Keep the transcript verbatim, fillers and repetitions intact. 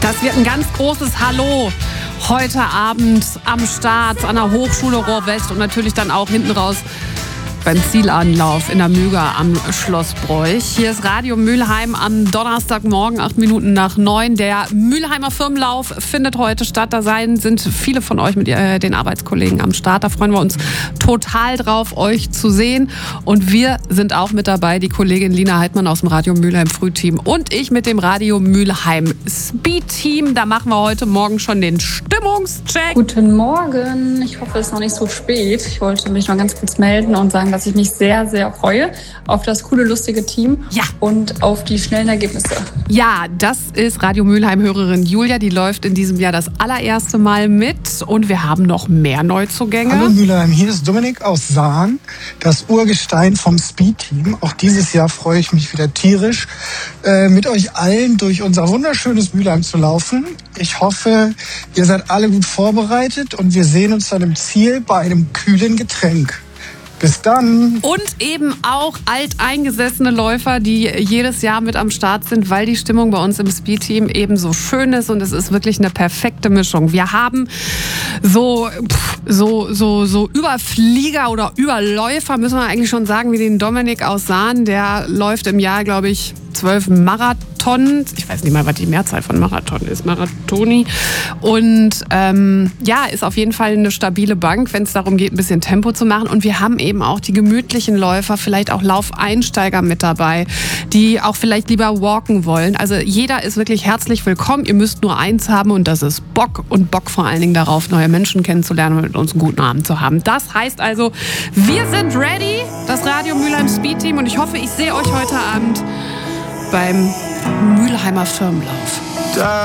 Das wird ein ganz großes Hallo heute Abend am Start an der Hochschule Ruhr-West und natürlich dann auch hinten raus beim Zielanlauf in der Müger am Schloss Broich. Hier ist Radio Mülheim am Donnerstagmorgen, acht Minuten nach neun. Der Mülheimer Firmenlauf findet heute statt. Da sein, sind viele von euch mit äh, den Arbeitskollegen am Start. Da freuen wir uns total drauf, euch zu sehen. Und wir sind auch mit dabei, die Kollegin Lina Heidmann aus dem Radio Mülheim Frühteam und ich mit dem Radio Mülheim Speed-Team. Da machen wir heute Morgen schon den Stimmungscheck. Guten Morgen. Ich hoffe, es ist noch nicht so spät. Ich wollte mich mal ganz kurz melden und sagen, dass ich mich sehr, sehr freue auf das coole, lustige Team ja. und auf die schnellen Ergebnisse. Ja, das ist Radio Mülheim-Hörerin Julia. Die läuft in diesem Jahr das allererste Mal mit. Und wir haben noch mehr Neuzugänge. Hallo Mülheim, hier ist Dominik aus Sahn, das Urgestein vom Speed-Team. Auch dieses Jahr freue ich mich wieder tierisch, äh, mit euch allen durch unser wunderschönes Mülheim zu laufen. Ich hoffe, ihr seid alle gut vorbereitet und wir sehen uns dann im Ziel bei einem kühlen Getränk. Bis dann. Und eben auch alteingesessene Läufer, die jedes Jahr mit am Start sind, weil die Stimmung bei uns im Speed-Team eben so schön ist und es ist wirklich eine perfekte Mischung. Wir haben so, so, so, so Überflieger oder Überläufer, müssen wir eigentlich schon sagen, wie den Dominik aus Sahn. Der läuft im Jahr, glaube ich, zwölf Marathon. Ich weiß nicht mal, was die Mehrzahl von Marathon ist. Marathoni. Und ähm, ja, ist auf jeden Fall eine stabile Bank, wenn es darum geht, ein bisschen Tempo zu machen. Und wir haben eben auch die gemütlichen Läufer, vielleicht auch Laufeinsteiger mit dabei, die auch vielleicht lieber walken wollen. Also jeder ist wirklich herzlich willkommen. Ihr müsst nur eins haben und das ist Bock. Und Bock vor allen Dingen darauf, neue Menschen kennenzulernen und mit uns einen guten Abend zu haben. Das heißt also, wir sind ready, das Radio Mülheim Speed Team. Und ich hoffe, ich sehe euch heute Abend beim Mülheimer Firmenlauf.